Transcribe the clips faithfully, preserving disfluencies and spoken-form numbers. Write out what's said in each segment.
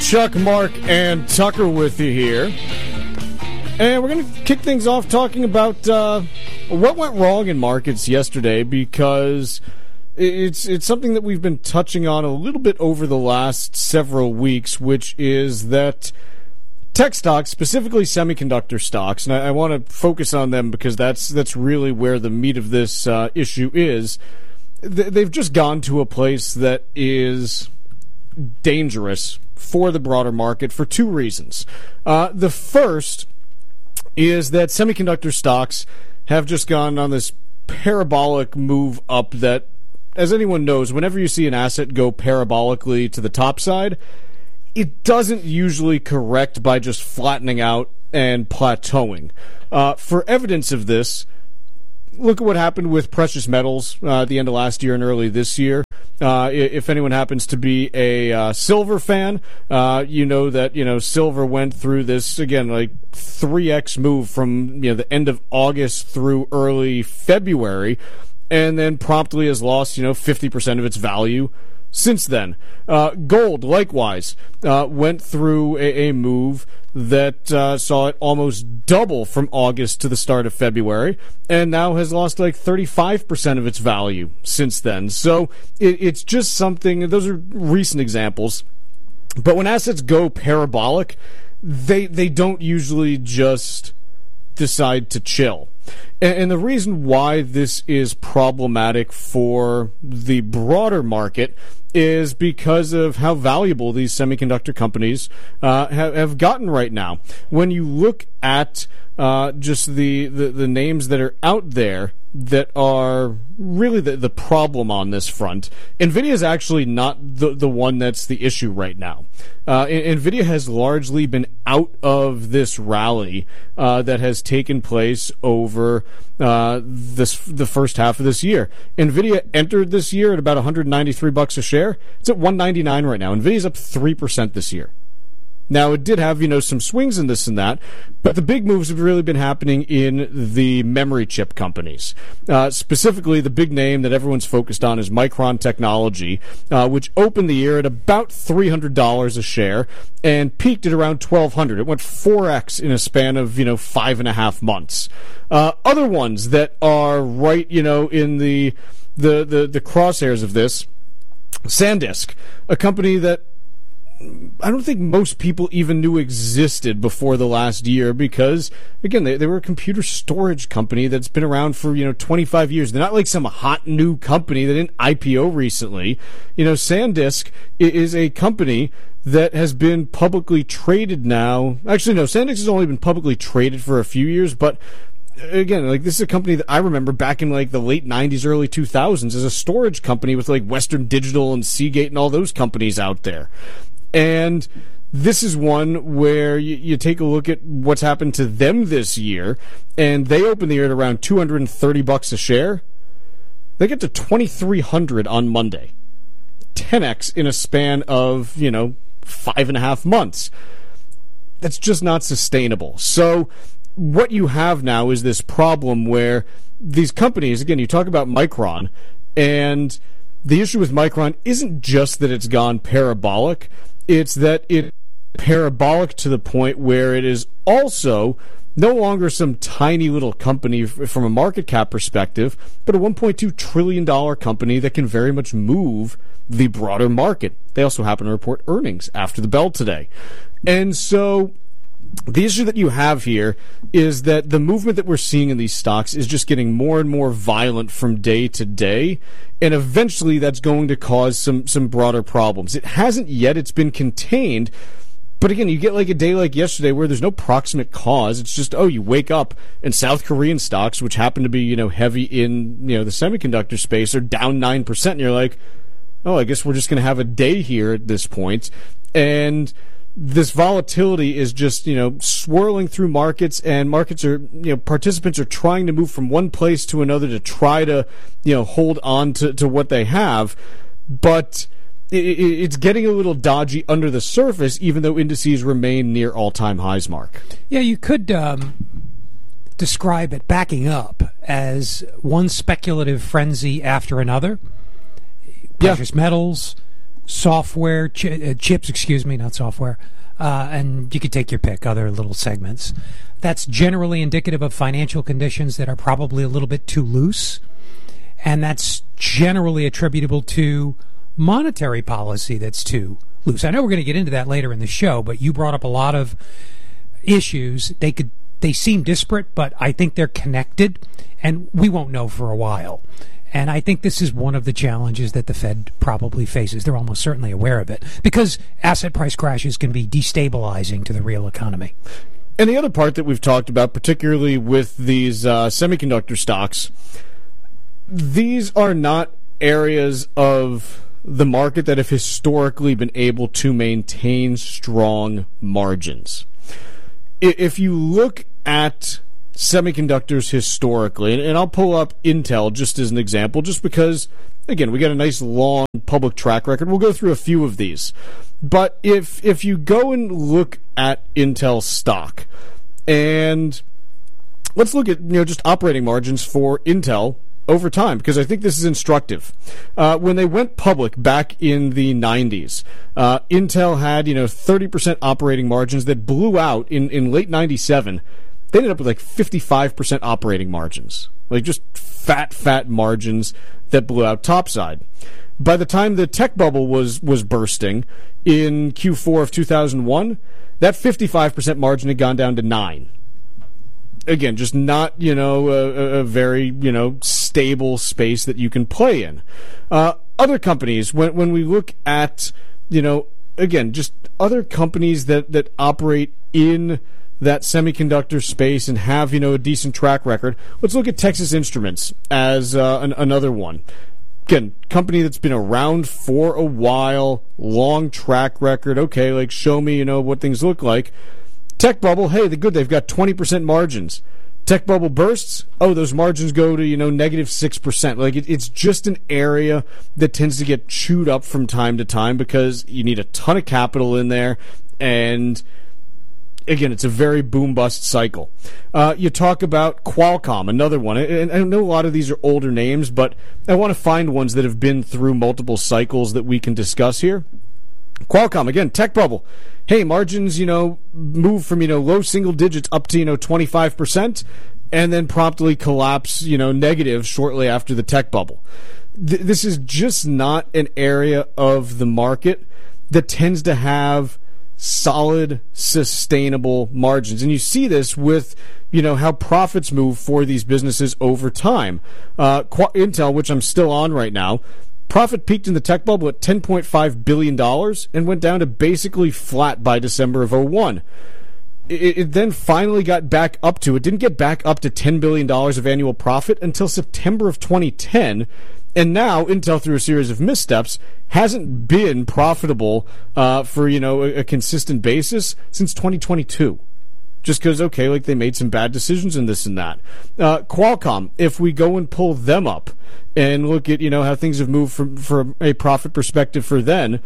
Chuck, Mark, and Tucker with you here. And we're going to kick things off talking about uh, what went wrong in markets yesterday, because it's it's something that we've been touching on a little bit over the last several weeks, which is that tech stocks, specifically semiconductor stocks, and I, I want to focus on them because that's that's really where the meat of this uh, issue is. Th- they've just gone to a place that is dangerous for the broader market for two reasons. Uh, the first is that semiconductor stocks have just gone on this parabolic move up that, as anyone knows, whenever you see an asset go parabolically to the top side, it doesn't usually correct by just flattening out and plateauing. Uh, for evidence of this, look at what happened with precious metals uh, at the end of last year and early this year. Uh, if anyone happens to be a uh, silver fan, uh, you know that you know silver went through this again like three x move from you know the end of August through early February, and then promptly has lost you know fifty percent of its value since then. Uh, gold, likewise, uh, went through a, a move that uh, saw it almost double from August to the start of February, and now has lost like thirty-five percent of its value since then. So it, it's just something, those are recent examples. But when assets go parabolic, they they don't usually just decide to chill. And, and the reason why this is problematic for the broader market is because of how valuable these semiconductor companies uh, have, have gotten right now. When you look at uh, just the, the, the names that are out there that are really the, the problem on this front, NVIDIA is actually not the, the one that's the issue right now. Uh, NVIDIA has largely been out of this rally uh, that has taken place over uh, this the first half of this year. NVIDIA entered this year at about one hundred ninety-three bucks a share. It's at one ninety-nine right now. NVIDIA's up three percent this year. Now, it did have, you know, some swings in this and that, but the big moves have really been happening in the memory chip companies. Uh, specifically, the big name that everyone's focused on is Micron Technology, uh, which opened the year at about three hundred dollars a share and peaked at around twelve hundred dollars. It went four x in a span of, you know, five and a half months. Uh, other ones that are right, you know, in the, the, the, the crosshairs of this, SanDisk, a company that I don't think most people even knew existed before the last year because, again, they, they were a computer storage company that's been around for, you know, twenty-five years. They're not like some hot new company that didn't I P O recently. You know, SanDisk is a company that has been publicly traded now. Actually, no, SanDisk has only been publicly traded for a few years, but again, like this is a company that I remember back in like the late nineties, early two thousands as a storage company with like Western Digital and Seagate and all those companies out there. And this is one where you, you take a look at what's happened to them this year, and they opened the year at around two hundred thirty bucks a share. They get to twenty-three hundred on Monday. ten x in a span of, you know, five and a half months. That's just not sustainable. So what you have now is this problem where these companies, again, you talk about Micron, and the issue with Micron isn't just that it's gone parabolic, it's that it's parabolic to the point where it is also no longer some tiny little company from a market cap perspective, but a one point two trillion dollars company that can very much move the broader market. They also happen to report earnings after the bell today. And so the issue that you have here is that the movement that we're seeing in these stocks is just getting more and more violent from day to day, and eventually that's going to cause some, some broader problems. It hasn't yet. It's been contained. But again, you get like a day like yesterday where there's no proximate cause. It's just, oh, you wake up and South Korean stocks, which happen to be, you know, heavy in, you know, the semiconductor space, are down nine percent. And you're like, oh, I guess we're just going to have a day here at this point. And this volatility is just, you know, swirling through markets, and markets are, you know, participants are trying to move from one place to another to try to, you know, hold on to, to what they have. But it, it, it's getting a little dodgy under the surface, even though indices remain near all-time highs, Mark. Yeah, you could um, describe it, backing up, as one speculative frenzy after another. Precious yeah. metals, software, ch- uh, chips, excuse me, not software, uh, and you could take your pick, other little segments. That's generally indicative of financial conditions that are probably a little bit too loose, and that's generally attributable to monetary policy that's too loose. I know we're going to get into that later in the show, but you brought up a lot of issues. They could they seem disparate, but I think they're connected, and we won't know for a while. And I think this is one of the challenges that the Fed probably faces. They're almost certainly aware of it, because asset price crashes can be destabilizing to the real economy. And the other part that we've talked about, particularly with these uh, semiconductor stocks, these are not areas of the market that have historically been able to maintain strong margins. If you look at semiconductors historically, and I'll pull up Intel just as an example, just because, again, we got a nice long public track record. We'll go through a few of these. But if if you go and look at Intel stock, and let's look at, you know, just operating margins for Intel over time, because I think this is instructive. Uh, when they went public back in the nineties, uh, Intel had, you know, thirty percent operating margins that blew out in, in late ninety-seven. They ended up with like fifty-five percent operating margins, like just fat, fat margins that blew out topside. By the time the tech bubble was, was bursting in Q four of two thousand one, that fifty-five percent margin had gone down to nine. Again, just not, you know, a, a very, you know, stable space that you can play in. Uh, other companies, when when we look at, you know, again, just other companies that, that operate in that semiconductor space and have, you know, a decent track record, let's look at Texas Instruments as uh, an, another one. Again, company that's been around for a while, long track record. Okay, like, show me, you know, what things look like. Tech bubble, hey, they're good. They've got twenty percent margins. Tech bubble bursts, oh, those margins go to, you know, negative six percent. Like, it, it's just an area that tends to get chewed up from time to time because you need a ton of capital in there, and again, it's a very boom-bust cycle. Uh, you talk about Qualcomm, another one. And I know a lot of these are older names, but I want to find ones that have been through multiple cycles that we can discuss here. Qualcomm, again, tech bubble. Hey, margins, you know, move from, you know, low single digits up to, you know, twenty-five percent, and then promptly collapse, you know, negative shortly after the tech bubble. Th- this is just not an area of the market that tends to have solid, sustainable margins. And you see this with, you know, how profits move for these businesses over time. Uh, Qu- Intel, which I'm still on right now, profit peaked in the tech bubble at ten point five billion dollars and went down to basically flat by December of oh one. It, it then finally got back up to, it didn't get back up to ten billion dollars of annual profit until September of twenty ten. And now, Intel, through a series of missteps, hasn't been profitable uh, for, you know, a, a consistent basis since twenty twenty-two. Just because, okay, like, they made some bad decisions in this and that. Uh, Qualcomm, if we go and pull them up and look at, you know, how things have moved from, from a profit perspective for then,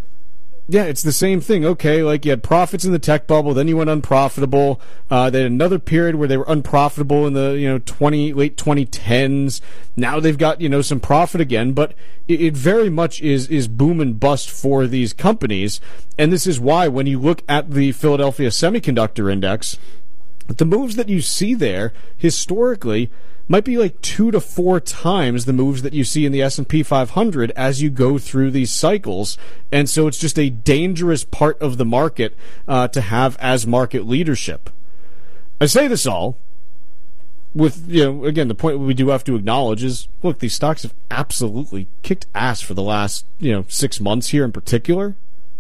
yeah, it's the same thing. Okay, like, you had profits in the tech bubble, then you went unprofitable. Uh, they had another period where they were unprofitable in the, you know, twenty late twenty tens. Now they've got, you know, some profit again, but it, it very much is is boom and bust for these companies. And this is why when you look at the Philadelphia Semiconductor Index, the moves that you see there historically might be like two to four times the moves that you see in the S and P five hundred as you go through these cycles. And so it's just a dangerous part of the market uh, to have as market leadership. I say this all with, you know, again, the point we do have to acknowledge is, look, these stocks have absolutely kicked ass for the last, you know, six months here in particular.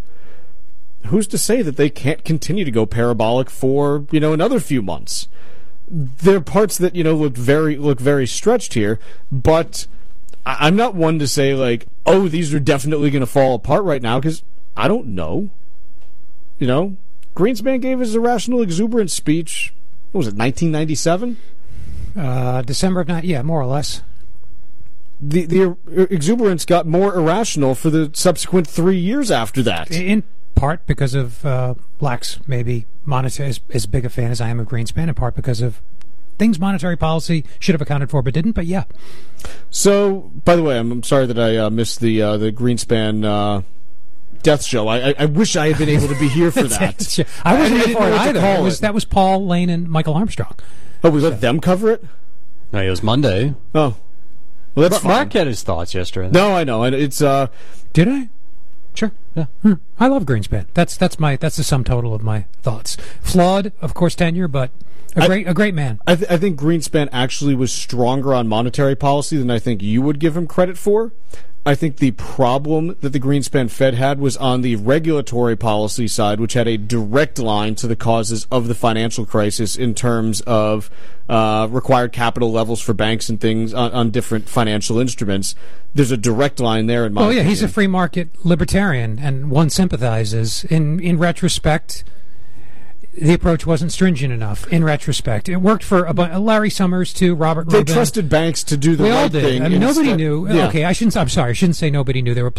Who's to say that they can't continue to go parabolic for, you know, another few months? There are parts that, you know, look very look very stretched here, but I'm not one to say, like, oh, these are definitely going to fall apart right now, because I don't know. You know, Greenspan gave his irrational exuberance speech, what was it, nineteen ninety-seven? Uh, December of nine, yeah, more or less. The the exuberance got more irrational for the subsequent three years after that. In part because of uh, blacks maybe monetary as, as big a fan as I am of Greenspan, in part because of things monetary policy should have accounted for but didn't. But yeah. So, by the way, I'm, I'm sorry that I uh, missed the uh, the Greenspan uh, death show. I, I, I wish I had been able to be here for that. I wasn't I here didn't for know it what to either. call It was, it. that was Paul Lane and Michael Armstrong. Oh, we let them cover it? No, it was Monday. Oh. Well, that's Mark fine. had his thoughts yesterday. No, I know. And it's, uh, Did I? Sure. Yeah. Hmm. I love Greenspan. That's that's my that's the sum total of my thoughts. Flawed, of course, tenure, but a I- great a great man. I, th- I think Greenspan actually was stronger on monetary policy than I think you would give him credit for. I think the problem that the Greenspan Fed had was on the regulatory policy side, which had a direct line to the causes of the financial crisis in terms of uh, required capital levels for banks and things on, on different financial instruments. There's a direct line there in my Oh yeah, opinion. he's a free market libertarian, and one sympathizes. In in retrospect, the approach wasn't stringent enough. In retrospect, it worked for a bu- Larry Summers too, Robert They Rubin. trusted banks to do the We right all did. thing. I mean, nobody instead- knew. Yeah. Okay, I shouldn't. I'm sorry. I shouldn't say nobody knew. There were